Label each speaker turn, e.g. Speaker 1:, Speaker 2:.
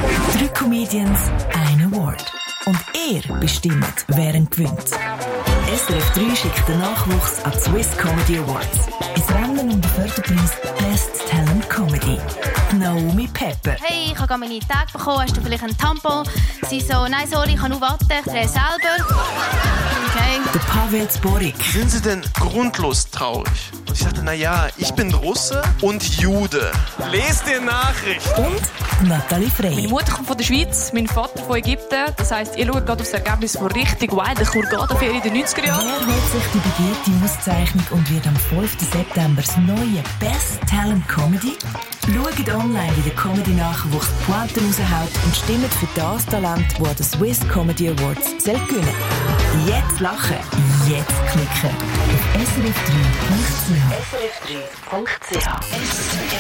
Speaker 1: 3 Comedians, ein Award. Und ihr bestimmt, wer ihn gewinnt. SRF 3 schickt den Nachwuchs an die Swiss Comedy Awards. Ins Rennen um den Förderpreis Best Talent Comedy. Naomi Pepper.
Speaker 2: Hey, ich habe meine Tage bekommen. Hast du vielleicht einen Tampon? Sie so, nein, sorry, ich kann nur warten. Ich drehe selber. Okay.
Speaker 1: Der Pavel Zborik.
Speaker 3: Sind Sie denn grundlos traurig? Und ich dachte, naja, ich bin Russe und Jude. Lest die Nachricht.
Speaker 1: Und Nathalie Frey.
Speaker 4: Meine Mutter kommt von der Schweiz, mein Vater von Ägypten. Das heisst, ihr schaut gerade auf das Ergebnis von richtig wild. Ich komme gerade auf in den 90er Jahren.
Speaker 1: Wer holt sich die begehrte Auszeichnung und wird am 5. September das neue Best Talent Comedy? Schaut online, wie der Comedy-Nachwuchs Pointen raushaut und stimmt für das Talent, das an den Swiss Comedy Awards gewinnen soll. Jetzt lachen, jetzt klicken. Auf srf3.ch.